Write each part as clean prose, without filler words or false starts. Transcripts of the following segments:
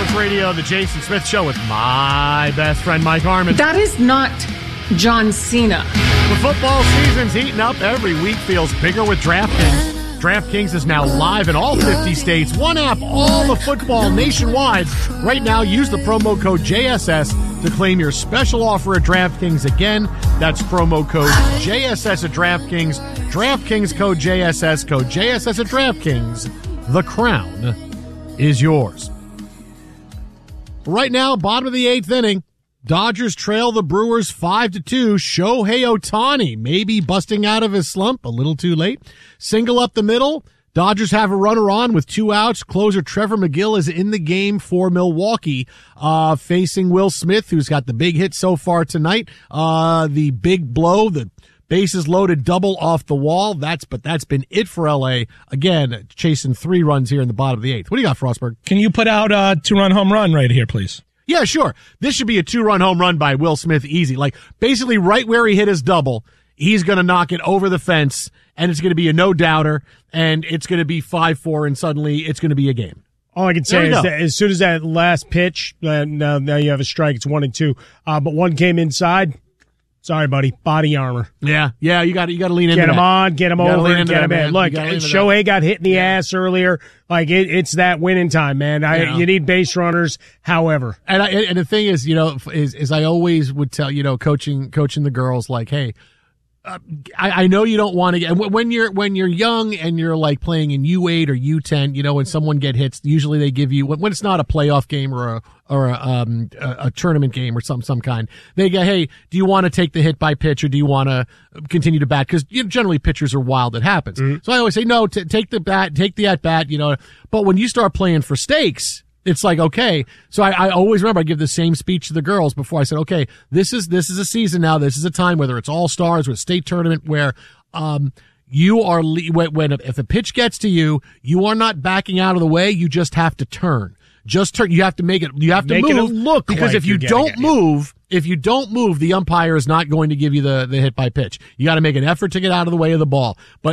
Sports Radio, the Jason Smith Show with my best friend, Mike Harmon. That is not John Cena. The football season's heating up. Every week feels bigger with DraftKings. DraftKings is now live in all 50 states. One app, all the football nationwide. Right now, use the promo code JSS to claim your special offer at DraftKings. Again, that's promo code JSS at DraftKings. DraftKings code JSS at DraftKings. The crown is yours. Right now, bottom of the 8th inning. Dodgers trail the Brewers 5-2. Shohei Ohtani maybe busting out of his slump a little too late. Single up the middle. Dodgers have a runner on with 2 outs. Closer Trevor McGill is in the game for Milwaukee, facing Will Smith, who's got the big hit so far tonight. The big blow, the bases loaded double off the wall. That's been it for LA. Again, chasing 3 runs here in the bottom of the 8th. What do you got, Frostberg? Can you put out a 2-run home run right here, please? Yeah, sure. This should be a 2-run home run by Will Smith, easy. Like, basically right where he hit his double, he's going to knock it over the fence, and it's going to be a no-doubter, and it's going to be 5-4, and suddenly it's going to be a game. All I can say is that as soon as that last pitch, now you have a strike, it's 1-2, but one came inside. Sorry, buddy. Body armor. Yeah, you got to lean into that. Get him on, get him over, get him in. Look, Shohei got hit in the ass earlier. Like, it's that winning time, man. You need base runners, however. And the thing is, is I always would tell, coaching the girls, like, hey, I know you don't want to get, when you're young and you're like playing in U8 or U10, when someone get hits, usually they give you, when it's not a playoff game or a tournament game or some kind, they go, hey, do you want to take the hit by pitch or do you want to continue to bat? Because generally pitchers are wild. It happens. Mm-hmm. So I always say, no, take the at bat, but when you start playing for stakes, it's like, okay. So I always remember I give the same speech to the girls before I said, okay, this is a season now. This is a time, whether it's all stars or a state tournament, where, you are, if a pitch gets to you, you are not backing out of the way. You just have to turn. Just turn. You have to make it. You have to move. It look because like if you don't move, the umpire is not going to give you the hit by pitch. You got to make an effort to get out of the way of the ball. But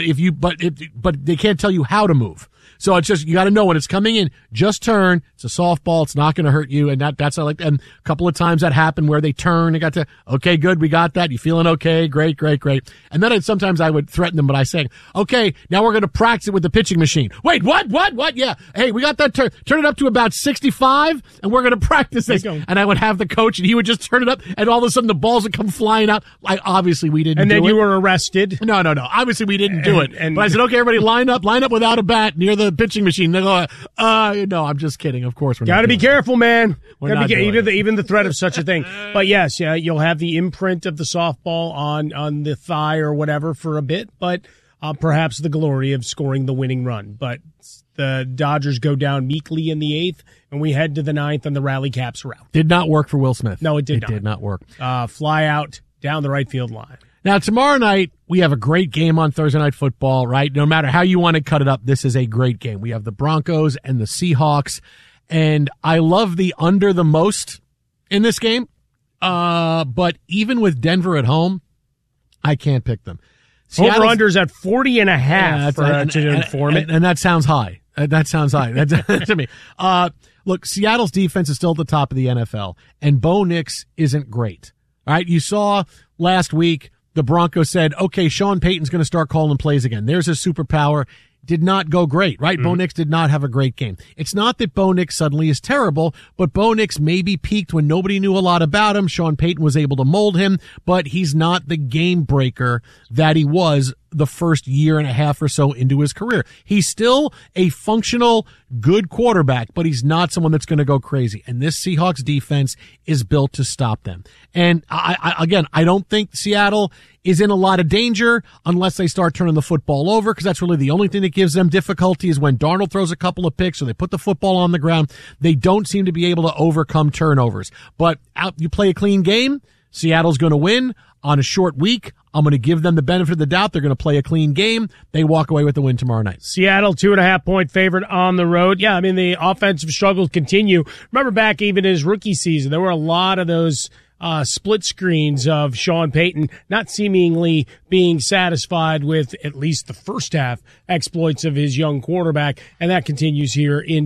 they can't tell you how to move. So it's just, you got to know when it's coming in, just turn. It's a softball. It's not going to hurt you. And that's and a couple of times that happened where they turn and got to, okay, good. We got that. You feeling okay? Great. And then sometimes I would threaten them, but I say, okay, now we're going to practice it with the pitching machine. Wait, what? Yeah. Hey, we got that turn it up to about 65 and we're going to practice this. And I would have the coach and he would just turn it up and all of a sudden the balls would come flying out. Obviously we didn't do it. And then you were arrested. No. Obviously we didn't do it. But I said, okay, everybody line up without a bat near the pitching machine. They go, no, I'm just kidding. Of course we're not. Gotta be careful, man. Even the threat of such a thing. But yes, you'll have the imprint of the softball on the thigh or whatever for a bit, but perhaps the glory of scoring the winning run. But the Dodgers go down meekly in the 8th, and we head to the 9th on the Rally Caps route. Did not work for Will Smith. No, it did not. It did not work. Fly out down the right field line. Now, tomorrow night, we have a great game on Thursday Night Football, right? No matter how you want to cut it up, this is a great game. We have the Broncos and the Seahawks, and I love the under the most in this game. But even with Denver at home, I can't pick them. Over-under's at 40.5 to inform it. And that sounds high. That sounds high. That's to me. Look, Seattle's defense is still at the top of the NFL, and Bo Nix isn't great. All right, you saw last week, the Broncos said, okay, Sean Payton's going to start calling plays again. There's his superpower. Did not go great, right? Bo Nix did not have a great game. It's not that Bo Nix suddenly is terrible, but Bo Nix maybe peaked when nobody knew a lot about him. Sean Payton was able to mold him, but he's not the game breaker that he was the first year and a half or so into his career. He's still a functional, good quarterback, but he's not someone that's going to go crazy. And this Seahawks defense is built to stop them. And I don't think Seattle is in a lot of danger unless they start turning the football over, because that's really the only thing that gives them difficulty is when Darnold throws a couple of picks or they put the football on the ground. They don't seem to be able to overcome turnovers. But you play a clean game, Seattle's going to win on a short week. I'm going to give them the benefit of the doubt. They're going to play a clean game. They walk away with the win tomorrow night. Seattle, 2.5-point favorite on the road. Yeah, I mean, the offensive struggles continue. Remember back even in his rookie season, there were a lot of those split screens of Sean Payton not seemingly being satisfied with at least the first half exploits of his young quarterback, and that continues here in